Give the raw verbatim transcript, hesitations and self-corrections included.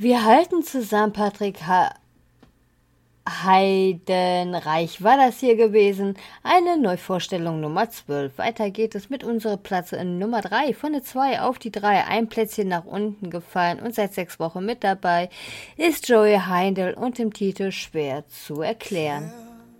Wir halten zusammen, Patrick ha Heidenreich war das hier gewesen. Eine Neuvorstellung Nummer zwölf. Weiter geht es mit unserer Platz in Nummer drei. Von der zwei auf die drei. Ein Plätzchen nach unten gefallen und seit sechs Wochen mit dabei ist Joey Heindl und im Titel Schwer zu erklären.